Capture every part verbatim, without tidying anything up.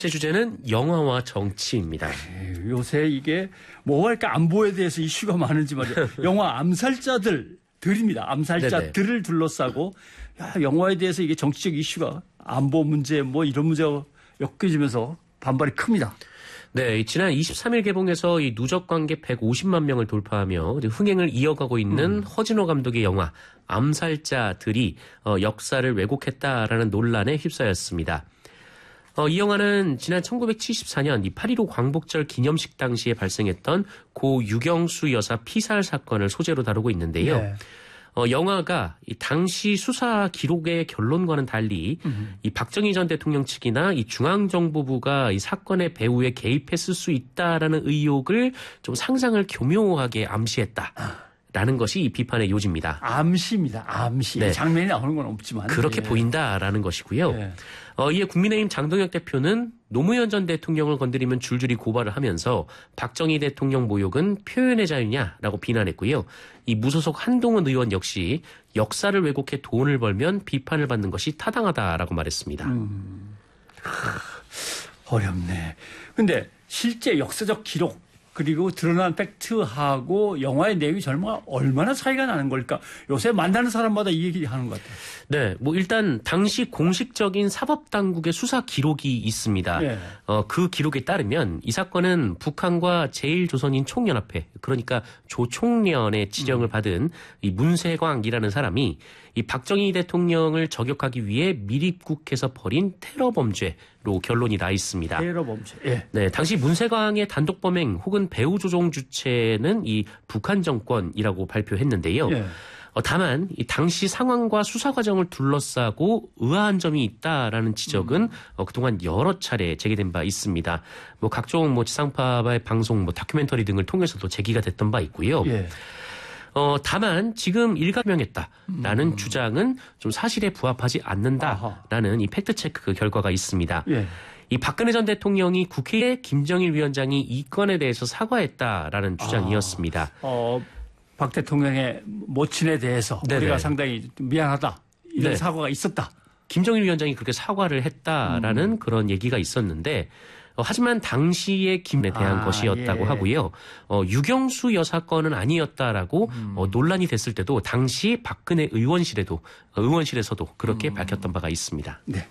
제 주제는 영화와 정치입니다. 에이, 요새 이게 뭐가 이렇게 안보에 대해서 이슈가 많은지 말이에요. 영화 암살자들 들입니다. 암살자들을 둘러싸고 야, 영화에 대해서 이게 정치적 이슈가 안보 문제 뭐 이런 문제가 엮여지면서 반발이 큽니다. 네, 지난 이십삼 일 개봉해서 이 누적 관객 백오십만 명을 돌파하며 흥행을 이어가고 있는 음. 허진호 감독의 영화 암살자들이 어, 역사를 왜곡했다라는 논란에 휩싸였습니다. 어, 이 영화는 지난 천구백칠십사 년 이 팔일오 광복절 기념식 당시에 발생했던 고 유경수 여사 피살 사건을 소재로 다루고 있는데요. 네. 어, 영화가 이 당시 수사 기록의 결론과는 달리 음흠. 이 박정희 전 대통령 측이나 이 중앙정보부가 이 사건의 배후에 개입했을 수 있다라는 의혹을 좀 상상을 교묘하게 암시했다. 라는 것이 이 비판의 요지입니다. 암시입니다. 암시. 네. 장면이 나오는 건 없지만. 그렇게 예. 보인다라는 것이고요. 예. 어, 이에 국민의힘 장동혁 대표는 노무현 전 대통령을 건드리면 줄줄이 고발을 하면서 박정희 대통령 모욕은 표현의 자유냐라고 비난했고요. 이 무소속 한동훈 의원 역시 역사를 왜곡해 돈을 벌면 비판을 받는 것이 타당하다라고 말했습니다. 음. 어렵네. 근데 실제 역사적 기록 그리고 드러난 팩트하고 영화의 내용이 정말 얼마나 차이가 나는 걸까? 요새 만나는 사람마다 이 얘기 하는 것 같아요. 네, 뭐 일단 당시 공식적인 사법당국의 수사 기록이 있습니다. 네. 어, 그 기록에 따르면 이 사건은 북한과 제일조선인 총연합회, 그러니까 조총련의 지령을 받은 이 문세광이라는 사람이 이 박정희 대통령을 저격하기 위해 미립국해서 벌인 테러 범죄로 결론이 나 있습니다. 테러 범죄. 예. 네, 당시 문세광의 단독 범행 혹은 배후 조종 주체는 이 북한 정권이라고 발표했는데요. 예. 어, 다만 이 당시 상황과 수사 과정을 둘러싸고 의아한 점이 있다라는 지적은 음. 어, 그동안 여러 차례 제기된 바 있습니다. 뭐 각종 뭐 지상파의 방송, 뭐 다큐멘터리 등을 통해서도 제기가 됐던 바 있고요. 예. 어, 다만 지금 일가명했다라는 음. 주장은 좀 사실에 부합하지 않는다라는 아하. 이 팩트체크 결과가 있습니다. 예. 이 박근혜 전 대통령이 국회에 김정일 위원장이 이 건에 대해서 사과했다라는 주장이었습니다. 아. 어, 박 대통령의 모친에 대해서 네네. 우리가 상당히 미안하다 이런 네. 사과가 있었다. 김정일 위원장이 그렇게 사과를 했다라는 음. 그런 얘기가 있었는데 어, 하지만 당시의 김에 대한 아, 것이었다고 예. 하고요. 어, 유경수 여사 건은 아니었다라고 음. 어, 논란이 됐을 때도 당시 박근혜 의원실에도 어, 의원실에서도 그렇게 음. 밝혔던 바가 있습니다. 네.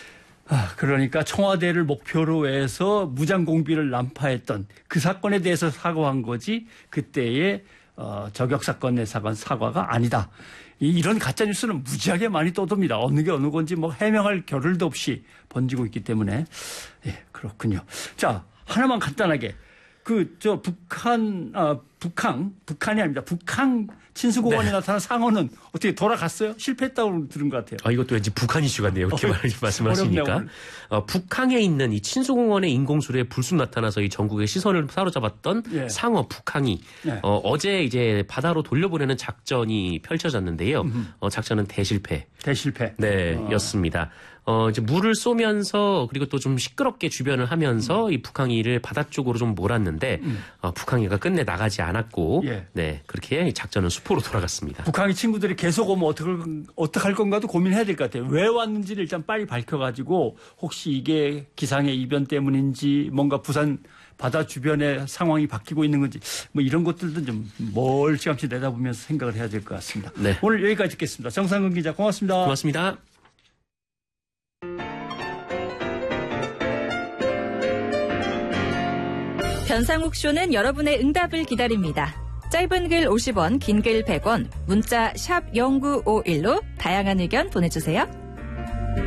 아, 그러니까 청와대를 목표로 해서 무장공비를 난파했던 그 사건에 대해서 사과한 거지 그때의 어, 저격 사건의 사과, 사과가 아니다. 이, 이런 가짜뉴스는 무지하게 많이 떠돕니다. 어느 게 어느 건지 뭐 해명할 겨를도 없이 번지고 있기 때문에. 예, 그렇군요. 자, 하나만 간단하게. 그, 저, 북한, 아, 북한, 북한이 아닙니다. 북한 친수공원에 네. 나타난 상어는 어떻게 돌아갔어요? 실패했다고 들은 것 같아요. 아, 이것도 왠지 북한 이슈 같네요. 이렇게 어, 말씀하시니까. 어, 북한에 있는 이 친수공원의 인공수로에 불쑥 나타나서 이 전국의 시선을 사로잡았던 예. 상어 북항이 예. 어, 어제 이제 바다로 돌려보내는 작전이 펼쳐졌는데요. 어, 작전은 대실패. 대실패. 네, 어. 였습니다. 어, 이제 물을 쏘면서 그리고 또 좀 시끄럽게 주변을 하면서 음. 이 북항이를 바다 쪽으로 좀 몰았는데 음. 어, 북항이가 끝내 나가지 않았고 예. 네, 그렇게 작전은 수포로 돌아갔습니다. 북한이 친구들이 계속 오면 어떻게, 어떻게 할 건가도 고민해야 될 것 같아요. 왜 왔는지를 일단 빨리 밝혀가지고 혹시 이게 기상의 이변 때문인지 뭔가 부산 바다 주변의 상황이 바뀌고 있는 건지 뭐 이런 것들도 좀 멀찌감치 내다보면서 생각을 해야 될 것 같습니다. 네. 오늘 여기까지 듣겠습니다. 정상근 기자 고맙습니다. 고맙습니다. 변상욱 쇼는 여러분의 응답을 기다립니다. 짧은 글 오십 원, 긴 글 백 원, 문자 샵 공구오일로 다양한 의견 보내주세요.